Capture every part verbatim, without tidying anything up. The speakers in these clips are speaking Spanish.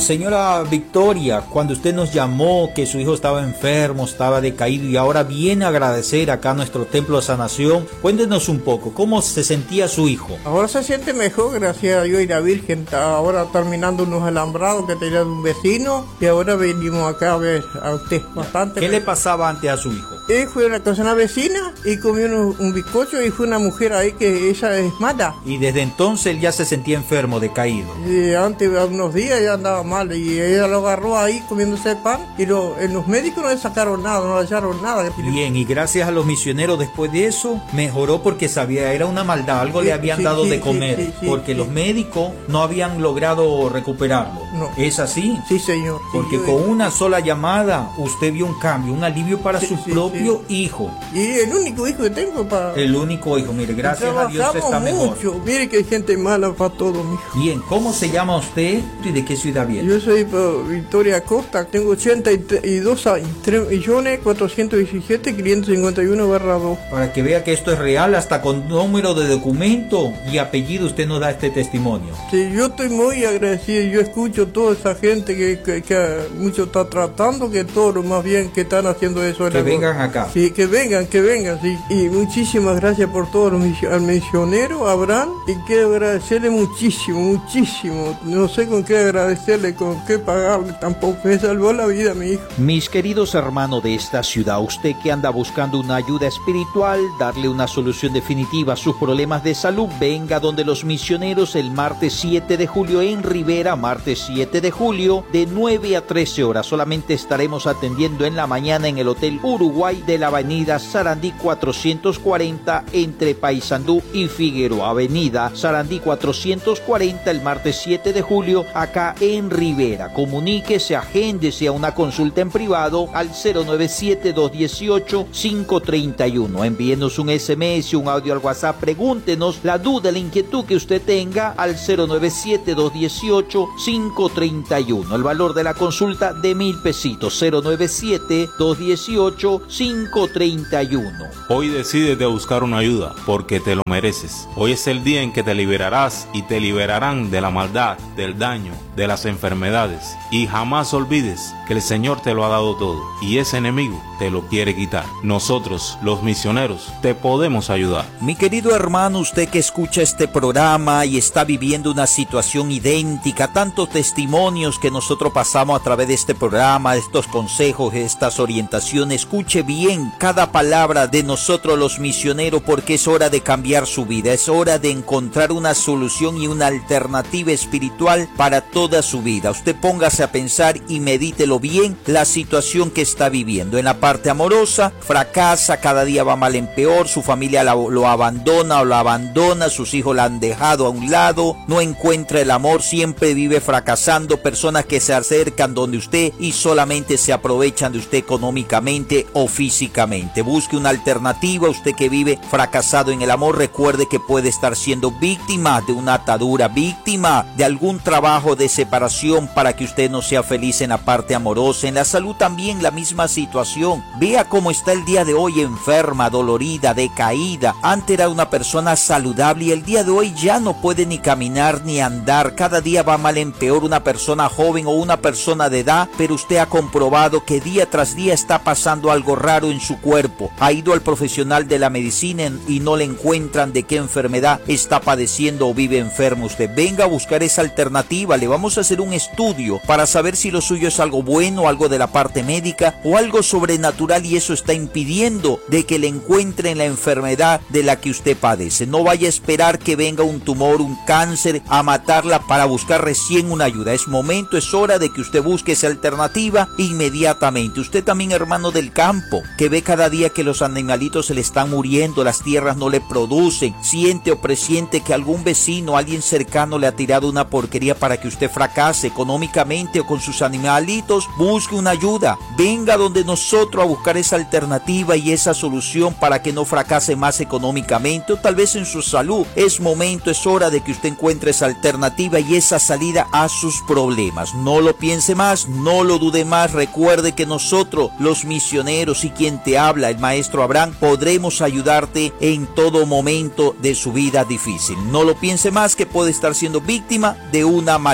señora Victoria, cuando usted nos llamó que su hijo estaba enfermo, estaba decaído y ahora viene a agradecer acá a nuestro Templo de Sanación, cuéntenos un poco, ¿cómo se sentía su hijo? Ahora se siente mejor, gracias a Dios y la Virgen. Está ahora terminando unos alambrados que tenía de un vecino y ahora venimos acá a ver a usted. Bastante. ¿Qué le pasaba antes a su hijo? Él fue a la casa de una vecina y comió un, un bizcocho y fue una mujer ahí que ella es mala. Y desde entonces él ya se sentía enfermo, decaído. Y antes, a unos días ya andaba mal y ella lo agarró ahí comiéndose pan y lo, en los médicos no le sacaron nada, no le hallaron nada. Bien, y gracias a los misioneros después de eso mejoró porque sabía, era una maldad, algo sí, le habían sí, dado sí, de comer, sí, sí, sí, porque sí. los médicos no habían logrado recuperarlo. No. ¿Es así? Sí, señor. Porque sí, con yo... una sola llamada usted vio un cambio, un alivio para sí, su sí, propio sí. hijo. Y el único hijo que tengo para... El único hijo, mire, gracias a Dios está mejor. Mucho. Mire que hay gente mala para todo, mijo. Bien, ¿cómo se llama usted y de qué ciudad viene? Yo soy uh, Victoria Costa, tengo ochenta y dos años, tres millones cuatrocientos diecisiete mil quinientos cincuenta y uno barra dos. Para que vea que esto es real, hasta con número de documento y apellido usted nos da este testimonio. Sí, yo estoy muy agradecido, yo escucho toda esa gente que, que, que mucho está tratando, que todo lo más bien que están haciendo eso. Que vengan acá. Sí, que vengan, que vengan, sí. Y muchísimas gracias por todos los al misionero, Abraham, y quiero agradecerle muchísimo, muchísimo. No sé con qué agradecerle, con qué pagarle tampoco. Me salvó la vida, mi hijo. Mis queridos hermanos de esta ciudad, usted que anda buscando una ayuda espiritual, darle una solución definitiva a sus problemas de salud, venga donde los misioneros el martes siete de julio en Rivera, martes siete de julio, de nueve a trece horas. Solamente estaremos atendiendo en la mañana en el Hotel Uruguay de la avenida Sarandí cuatrocientos cuarenta entre Paysandú y Figueroa. Avenida Sarandí cuatrocientos cuarenta el martes siete de julio acá en Rivera. Comuníquese, agéndese a una consulta en privado al cero nueve siete, dos uno ocho, cinco tres uno. Envíenos un ese eme ese, un audio al WhatsApp, pregúntenos la duda, la inquietud que usted tenga al cero nueve siete, dos uno ocho, cinco tres uno. El valor de la consulta de mil pesitos, cero nueve siete, dos uno ocho, cinco tres uno. Hoy decides de buscar una ayuda porque te lo mereces. Hoy es el día en que te liberarás y te liberarán de la maldad, del daño, de las enfermedades. Y jamás olvides que el Señor te lo ha dado todo y ese enemigo te lo quiere quitar. Nosotros, los misioneros, te podemos ayudar. Mi querido hermano, usted que escucha este programa y está viviendo una situación idéntica, tantos testimonios que nosotros pasamos a través de este programa, estos consejos, estas orientaciones, escuche bien cada palabra de nosotros los misioneros porque es hora de cambiar su vida, es hora de encontrar una solución y una alternativa espiritual para toda su vida. Usted póngase a pensar y medítelo bien la situación que está viviendo. En la parte amorosa, fracasa, cada día va mal en peor, su familia lo, lo abandona o lo abandona, sus hijos la han dejado a un lado, no encuentra el amor, siempre vive fracasando, personas que se acercan donde usted y solamente se aprovechan de usted económicamente o físicamente. Busque una alternativa, usted que vive fracasado en el amor, recuerde que puede estar siendo víctima de una atadura, víctima de algún trabajo de separación para que usted no sea feliz en la parte amorosa. En la salud también la misma situación. Vea cómo está el día de hoy, enferma, dolorida, decaída. Antes era una persona saludable y el día de hoy ya no puede ni caminar ni andar. Cada día va mal en peor, una persona joven o una persona de edad, pero usted ha comprobado que día tras día está pasando algo raro en su cuerpo. Ha ido al profesional de la medicina y no le encuentran de qué enfermedad está padeciendo o vive enfermo usted. Venga a buscar esa alternativa, le vamos a hacer un estudio para saber si lo suyo es algo bueno, algo de la parte médica o algo sobrenatural y eso está impidiendo de que le encuentren la enfermedad de la que usted padece. No vaya a esperar que venga un tumor, un cáncer a matarla para buscar recién una ayuda. Es momento, es hora de que usted busque esa alternativa inmediatamente. Usted también, hermano del campo, que ve cada día que los animalitos se le están muriendo, las tierras no le producen, siente o presiente que algún vecino, alguien cercano le ha tirado una porquería para que usted fracase económicamente o con sus animalitos, busque una ayuda. Venga donde nosotros a buscar esa alternativa y esa solución para que no fracase más económicamente o tal vez en su salud. Es momento, es hora de que usted encuentre esa alternativa y esa salida a sus problemas. No lo piense más, no lo dude más. Recuerde que nosotros, los misioneros y quien te habla, el maestro Abraham, podremos ayudarte en todo momento de su vida difícil. No lo piense más, que puede estar siendo víctima de una maldad.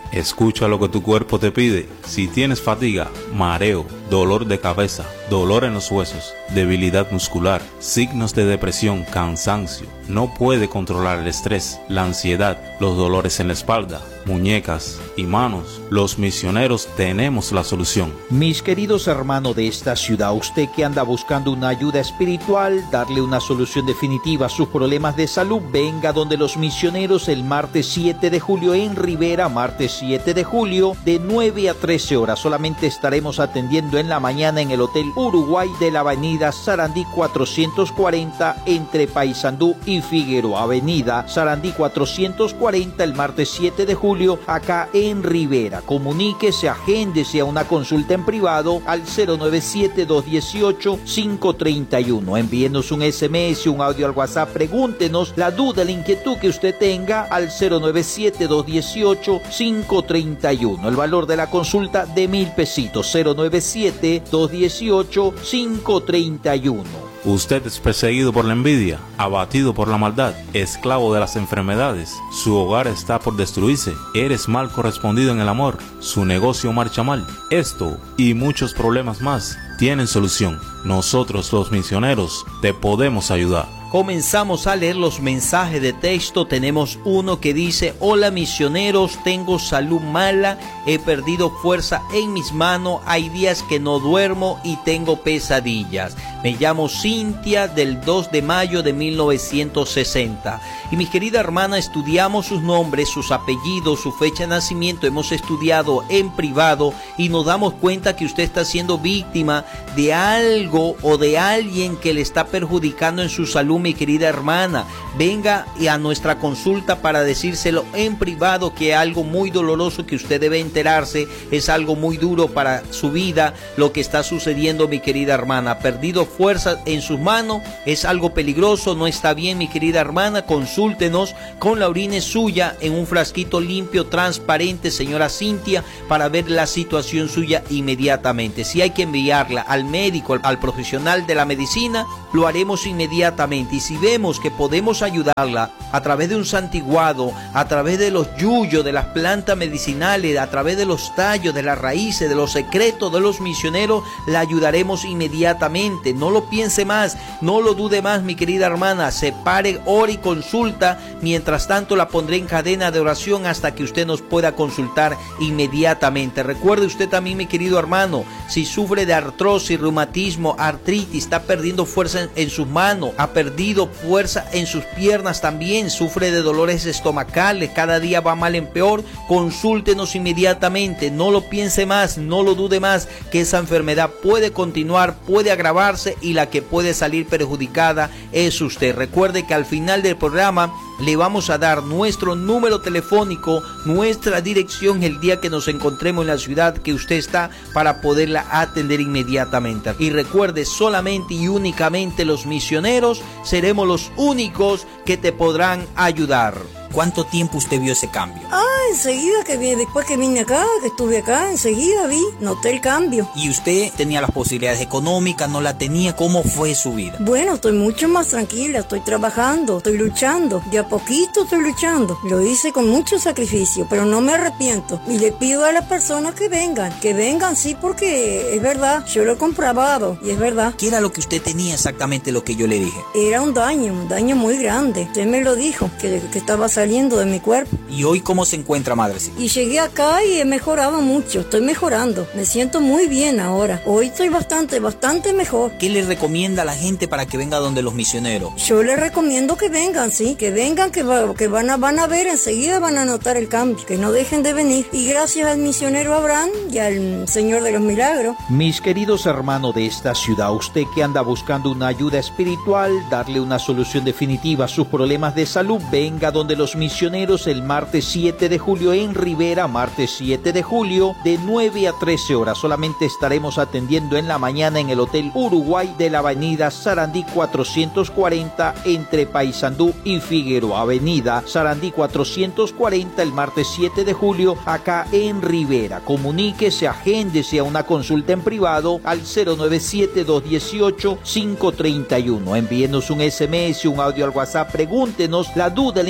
Escucha lo que tu cuerpo te pide. Si tienes fatiga, mareo, dolor de cabeza, dolor en los huesos, debilidad muscular, signos de depresión, cansancio, no puede controlar el estrés, la ansiedad, los dolores en la espalda, muñecas y manos, los misioneros tenemos la solución. Mis queridos hermanos de esta ciudad, usted que anda buscando una ayuda espiritual, darle una solución definitiva a sus problemas de salud, venga donde los misioneros el martes siete de julio en Rivera, martes siete de julio de nueve a trece horas. Solamente estaremos atendiendo en la mañana en el Hotel Uruguay de la avenida Sarandí cuatrocientos cuarenta entre Paysandú y Figueroa. Avenida Sarandí cuatrocientos cuarenta el martes siete de julio acá en Rivera. Comuníquese, agéndese a una consulta en privado al cero nueve siete, dos uno ocho, cinco tres uno. Envíenos un ese eme ese, un audio al WhatsApp, pregúntenos la duda, la inquietud que usted tenga al cero nueve siete, dos uno ocho, cinco tres uno. El valor de la consulta de mil pesitos, cero nueve siete, dos uno ocho, cinco tres uno. Usted es perseguido por la envidia, abatido por la maldad, esclavo de las enfermedades. Su hogar está por destruirse. Eres mal correspondido en el amor. Su negocio marcha mal. Esto y muchos problemas más tienen solución. Nosotros los misioneros te podemos ayudar. Comenzamos a leer los mensajes de texto. Tenemos uno que dice: hola misioneros, tengo salud mala, he perdido fuerza en mis manos, hay días que no duermo y tengo pesadillas. Me llamo Cintia, del dos de mayo de mil novecientos sesenta. Y mi querida hermana, estudiamos sus nombres, sus apellidos, su fecha de nacimiento, hemos estudiado en privado y nos damos cuenta que usted está siendo víctima de algo o de alguien que le está perjudicando en su salud, mi querida hermana. Venga a nuestra consulta para decírselo en privado, que es algo muy doloroso que usted debe enterarse, es algo muy duro para su vida lo que está sucediendo, mi querida hermana. Perdido fuerza en sus manos, es algo peligroso, no está bien, mi querida hermana. Consúltenos con la orina suya en un frasquito limpio, transparente, señora Cintia, para ver la situación suya inmediatamente. Si hay que enviarla al médico, al, al profesional de la medicina, lo haremos inmediatamente. Y si vemos que podemos ayudarla a través de un santiguado, a través de los yuyos, de las plantas medicinales, a través de los tallos, de las raíces, de los secretos de los misioneros, la ayudaremos inmediatamente. No lo piense más, no lo dude más, mi querida hermana. Separe, ore y consulta. Mientras tanto, la pondré en cadena de oración hasta que usted nos pueda consultar inmediatamente. Recuerde usted también, mi querido hermano, si sufre de artrosis, reumatismo, artritis, está perdiendo fuerza en, en sus manos, ha perdido fuerza en sus piernas también, sufre de dolores estomacales, cada día va mal en peor, consúltenos inmediatamente. No lo piense más, no lo dude más, que esa enfermedad puede continuar, puede agravarse, y la que puede salir perjudicada es usted. Recuerde que al final del programa le vamos a dar nuestro número telefónico, nuestra dirección el día que nos encontremos en la ciudad que usted está, para poderla atender inmediatamente. Y recuerde, solamente y únicamente los misioneros seremos los únicos que te podrán ayudar. ¿Cuánto tiempo usted vio ese cambio? Ah, enseguida que vi, después que vine acá, que estuve acá, enseguida vi, noté el cambio. ¿Y usted tenía las posibilidades económicas, no la tenía? ¿Cómo fue su vida? Bueno, estoy mucho más tranquila, estoy trabajando, estoy luchando, de a poquito estoy luchando. Lo hice con mucho sacrificio, pero no me arrepiento. Y le pido a las personas que vengan, que vengan, sí, porque es verdad, yo lo he comprobado y es verdad. ¿Qué era lo que usted tenía exactamente, lo que yo le dije? Era un daño, un daño muy grande. Usted me lo dijo, que, que estaba saliendo de mi cuerpo. ¿Y hoy cómo se encuentra, madrecita? Y llegué acá y he mejorado mucho, estoy mejorando, me siento muy bien ahora. Hoy estoy bastante, bastante mejor. ¿Qué le recomienda a la gente para que venga donde los misioneros? Yo les recomiendo que vengan, sí, que vengan, que, va, que van, a, van a ver, enseguida van a notar el cambio, que no dejen de venir. Y gracias al misionero Abraham y al Señor de los Milagros. Mis queridos hermanos de esta ciudad, usted que anda buscando una ayuda espiritual, darle una solución definitiva a sus problemas de salud, venga donde los misioneros el martes siete de julio en Rivera, martes siete de julio de nueve a trece horas. Solamente estaremos atendiendo en la mañana en el Hotel Uruguay de la avenida Sarandí cuatrocientos cuarenta entre Paysandú y Figueroa. Avenida Sarandí cuatrocientos cuarenta el martes siete de julio acá en Rivera. Comuníquese, agéndese a una consulta en privado al cero nueve siete, dos uno ocho, cinco tres uno. Envíenos un ese eme ese, un audio al WhatsApp, pregúntenos la duda, la inquietud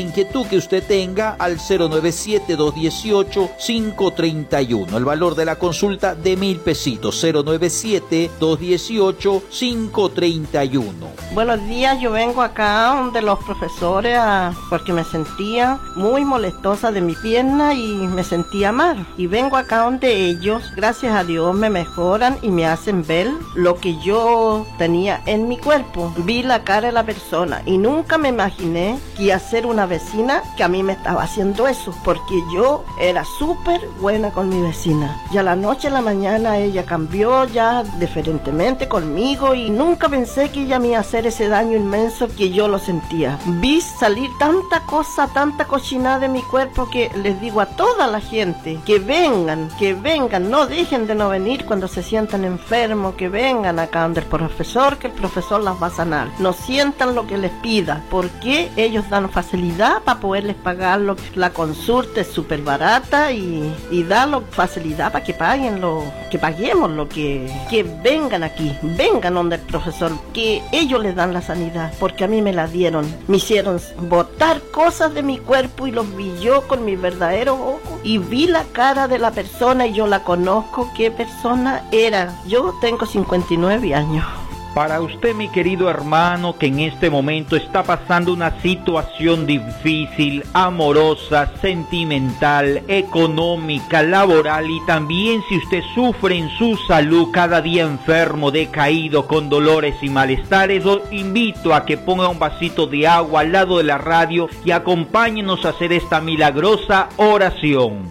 que usted tenga al cero nueve siete, dos uno ocho, cinco tres uno. El valor de la consulta de mil pesitos, cero nueve siete, dos uno ocho, cinco tres uno. Buenos días, yo vengo acá de los profesores a, porque me sentía muy molestosa de mi pierna y me sentía mal. Y vengo acá donde ellos, gracias a Dios, me mejoran y me hacen ver lo que yo tenía en mi cuerpo. Vi la cara de la persona y nunca me imaginé que iba a ser una vecina que a mí me estaba haciendo eso, porque yo era súper buena con mi vecina. Ya la noche a la mañana ella cambió ya diferentemente conmigo y nunca pensé que ella me iba a hacer ese daño inmenso que yo lo sentía. Vi salir tanta cosa, tanta cochinada de mi cuerpo que les digo a toda la gente que vengan, que vengan, no dejen de no venir cuando se sientan enfermos, que vengan acá donde el profesor, que el profesor las va a sanar. No sientan lo que les pida, porque ellos dan facilidad para poderles pagar lo, la consulta es súper barata y, y da lo, facilidad para que paguen lo, que paguemos lo que, que vengan aquí, vengan donde el profesor, que ellos les dan la sanidad, porque a mí me la dieron, me hicieron botar cosas de mi cuerpo y los vi yo con mi verdadero ojo y vi la cara de la persona y yo la conozco, qué persona era. Yo tengo cincuenta y nueve años. Para usted, mi querido hermano, que en este momento está pasando una situación difícil, amorosa, sentimental, económica, laboral, y también si usted sufre en su salud, cada día enfermo, decaído, con dolores y malestares, lo invito a que ponga un vasito de agua al lado de la radio y acompáñenos a hacer esta milagrosa oración.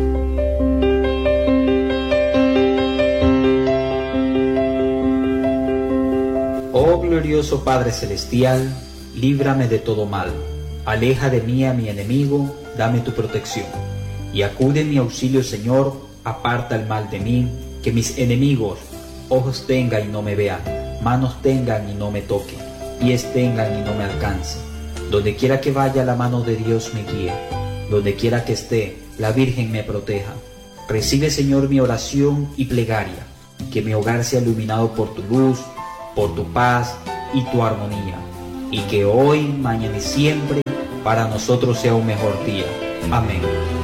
Oh glorioso Padre Celestial, líbrame de todo mal, aleja de mí a mi enemigo, dame tu protección, y acude en mi auxilio, Señor, aparta el mal de mí, que mis enemigos ojos tengan y no me vean, manos tengan y no me toquen, pies tengan y no me alcancen. Donde quiera que vaya, la mano de Dios me guíe, donde quiera que esté, la Virgen me proteja. Recibe, Señor, mi oración y plegaria, que mi hogar sea iluminado por tu luz, por tu paz y tu armonía, y que hoy, mañana y siempre para nosotros sea un mejor día. Amén.